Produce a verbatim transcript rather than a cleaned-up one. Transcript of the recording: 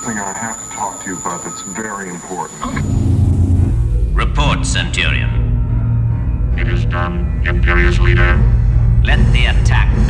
something I have to talk to you about that's very important. Report, Centurion. It is done, Imperious Leader. Let the attack